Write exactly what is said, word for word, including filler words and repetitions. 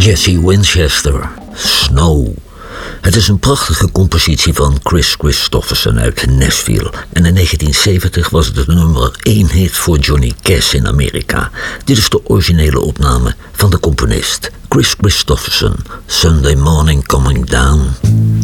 Jesse Winchester, Snow. Het is een prachtige compositie van Kris Kristofferson uit Nashville. En in negentien zeventig was het de nummer één hit voor Johnny Cash in Amerika. Dit is de originele opname van de componist Kris Kristofferson, Sunday Morning Coming Down.